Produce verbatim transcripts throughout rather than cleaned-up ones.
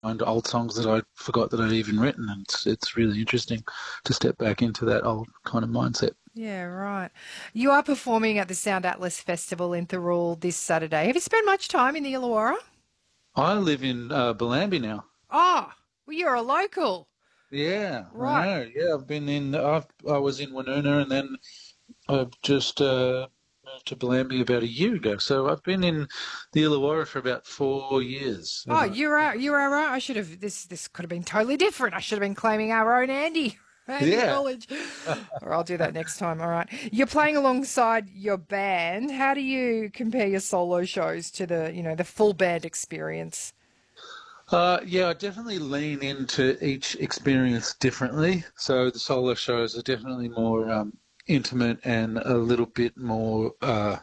find old songs that I forgot that I'd even written, and it's it's really interesting to step back into that old kind of mindset. Yeah, right. You are performing at the Sound Atlas Festival in Thirroul this Saturday. Have you spent much time in the Illawarra? I live in uh, Bellambi now. Oh, well, you're a local. Yeah, I Right. know. Yeah, I've been in. I've, I was in Woonona, and then I've just uh, moved to Bellambi about a year ago. So I've been in the Illawarra for about four years. Oh, And I, you're our, you're our, I should have, this, this could have been totally different. I should have been claiming our own Andy, Andy yeah. College. Or I'll do that next time. All right. You're playing alongside your band. How do you compare your solo shows to the, you know, the full band experience? Uh, yeah, I definitely lean into each experience differently. So the solo shows are definitely more um, intimate and a little bit more uh,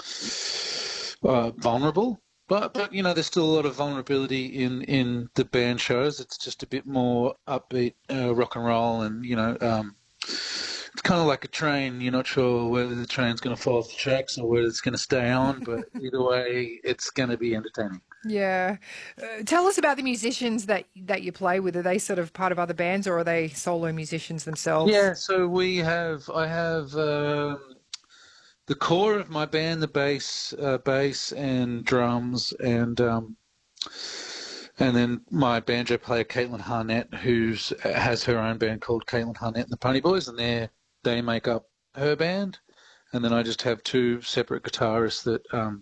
uh, vulnerable. But, but you know, there's still a lot of vulnerability in, in the band shows. It's just a bit more upbeat uh, rock and roll, and you know, um, it's kind of like a train. You're not sure whether the train's going to fall off the tracks or whether it's going to stay on, but either way, it's going to be entertaining. Yeah. Uh, tell us about the musicians that that you play with. Are they sort of part of other bands or are they solo musicians themselves? Yeah, so we have, I have um, the core of my band, the bass, uh, bass and drums, and um, and then my banjo player Caitlin Harnett, who's has her own band called Caitlin Harnett and the Pony Boys, and they they make up her band, and then I just have two separate guitarists that um,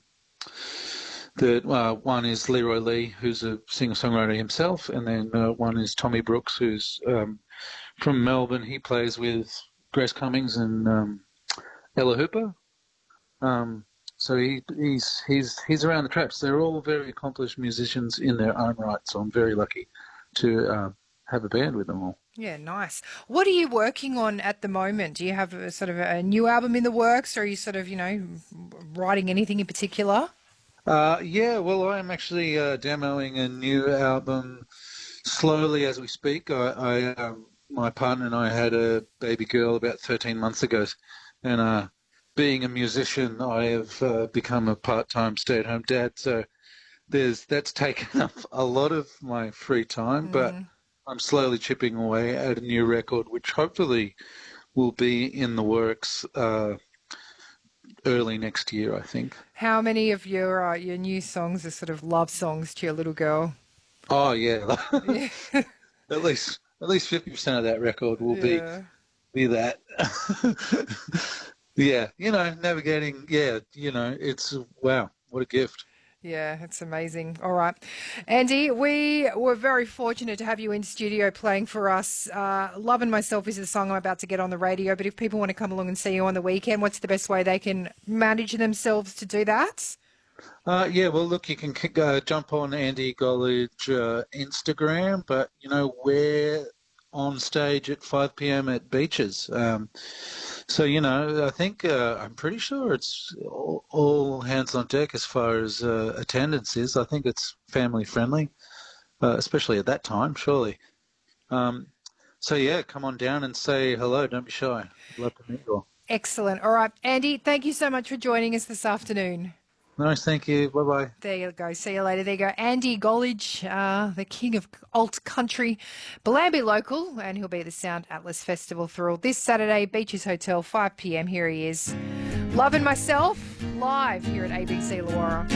that uh, one is Leroy Lee, who's a singer-songwriter himself, and then uh, one is Tommy Brooks, who's um, from Melbourne. He plays with Grace Cummings and um, Ella Hooper. Um, so he, he's he's he's around the traps. They're all very accomplished musicians in their own right. So I'm very lucky to uh, have a band with them all. Yeah, nice. What are you working on at the moment? Do you have a sort of a new album in the works or are you sort of, you know, writing anything in particular? Uh, yeah, well, I'm actually uh, demoing a new album slowly as we speak. I, I um, my partner and I had a baby girl about thirteen months ago, and uh, being a musician, I have uh, become a part-time stay-at-home dad. So there's that's taken up a lot of my free time, but Mm. I'm slowly chipping away at a new record, which hopefully will be in the works uh, early next year, I think. How many of your uh, your new songs are sort of love songs to your little girl? Oh yeah, Yeah. at least at least fifty percent of that record will be Yeah. be that. Yeah, you know, navigating. Yeah, you know, it's wow, what a gift. Yeah, it's amazing. All right. Andy, we were very fortunate to have you in studio playing for us. Uh, Love and Myself is the song I'm about to get on the radio, but if people want to come along and see you on the weekend, what's the best way they can manage themselves to do that? Uh, yeah, well, look, you can kick- uh, jump on Andy Gollage uh, Instagram, but you know, we're on stage at five p m at Beaches. Um, so, you know, I think uh, I'm pretty sure it's all, all hands on deck as far as uh, attendance is. I think it's family friendly, uh, especially at that time, surely. Um, so, yeah, come on down and say hello. Don't be shy. I'd love to meet you all. Excellent. All right. Andy, thank you so much for joining us this afternoon. Nice, thank you. Bye bye. There you go. See you later. There you go. Andy Gollage, uh, the king of alt country, Bellambi local, and he'll be at the Sound Atlas Festival through this Saturday, Beaches Hotel, five p m. Here he is. Love and Myself, live here at A B C Luara.